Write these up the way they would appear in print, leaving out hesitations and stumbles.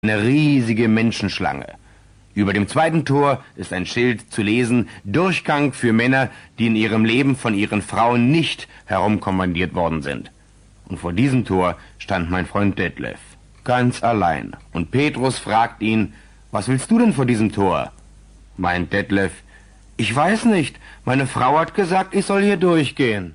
Eine riesige Menschenschlange. Über dem zweiten Tor ist ein Schild zu lesen: Durchgang für Männer, die in ihrem Leben von ihren Frauen nicht herumkommandiert worden sind. Und vor diesem Tor stand mein Freund Detlef, ganz allein. Und Petrus fragt ihn: Was willst du denn vor diesem Tor? Meint Detlef: Ich weiß nicht, meine Frau hat gesagt, ich soll hier durchgehen.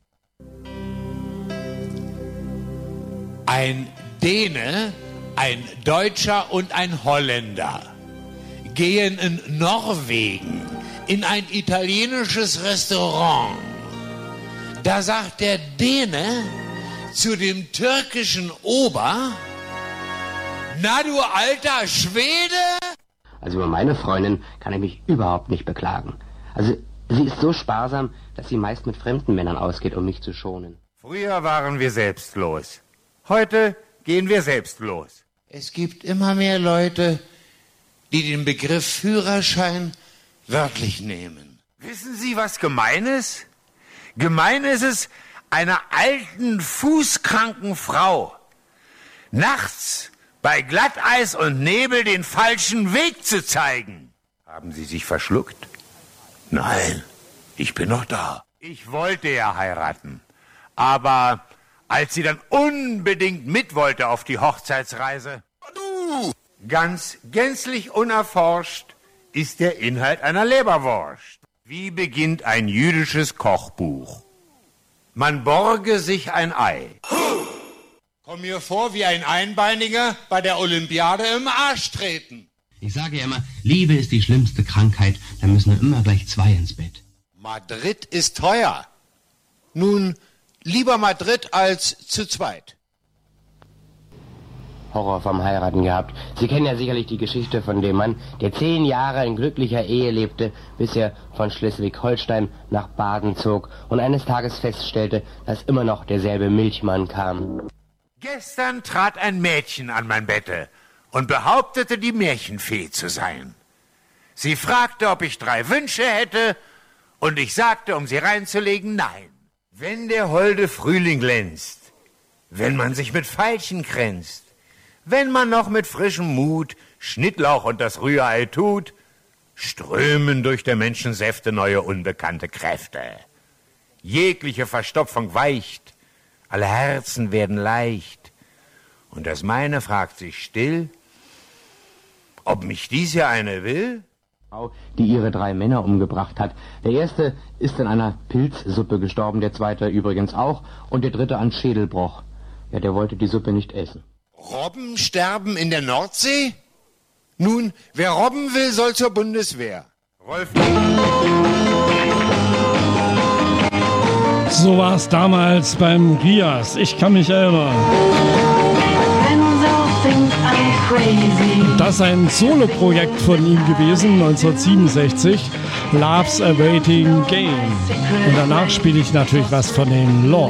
Ein Däne, ein Deutscher und ein Holländer gehen in Norwegen in ein italienisches Restaurant. Da sagt der Däne zu dem türkischen Ober: Na du alter Schwede! Also über meine Freundin kann ich mich überhaupt nicht beklagen. Also sie ist so sparsam, dass sie meist mit fremden Männern ausgeht, um mich zu schonen. Früher waren wir selbstlos. Heute gehen wir selbstlos. Es gibt immer mehr Leute, die den Begriff Führerschein wörtlich nehmen. Wissen Sie, was gemein ist? Gemein ist es, einer alten, fußkranken Frau nachts bei Glatteis und Nebel den falschen Weg zu zeigen. Haben Sie sich verschluckt? Nein, ich bin noch da. Ich wollte ja heiraten, aber als sie dann unbedingt mit wollte auf die Hochzeitsreise, ganz gänzlich unerforscht ist der Inhalt einer Leberwurst. Wie beginnt ein jüdisches Kochbuch? Man borge sich ein Ei. Komm mir vor wie ein Einbeiniger bei der Olympiade im Arsch treten. Ich sage ja immer, Liebe ist die schlimmste Krankheit, da müssen immer gleich zwei ins Bett. Madrid ist teuer. Nun, lieber Madrid als zu zweit. Horror vom Heiraten gehabt. Sie kennen ja sicherlich die Geschichte von dem Mann, der 10 Jahre in glücklicher Ehe lebte, bis er von Schleswig-Holstein nach Baden zog und eines Tages feststellte, dass immer noch derselbe Milchmann kam. Gestern trat ein Mädchen an mein Bette und behauptete, die Märchenfee zu sein. Sie fragte, ob ich 3 Wünsche hätte, und ich sagte, um sie reinzulegen, nein. Wenn der holde Frühling glänzt, wenn man sich mit Veilchen kränzt, wenn man noch mit frischem Mut Schnittlauch und das Rührei tut, strömen durch der Menschen Säfte neue unbekannte Kräfte. Jegliche Verstopfung weicht, alle Herzen werden leicht, und das meine fragt sich still, ob mich dies ja eine will? Die ihre 3 Männer umgebracht hat. Der erste ist in einer Pilzsuppe gestorben, der zweite übrigens auch, und der dritte an Schädelbruch. Ja, der wollte die Suppe nicht essen. Robben sterben in der Nordsee? Nun, wer robben will, soll zur Bundeswehr. Rolf. So war es damals beim Rias. Ich kann mich erinnern. Das ist ein Soloprojekt von ihm gewesen, 1967, Love's a Waiting Game. Und danach spiele ich natürlich was von den Lords.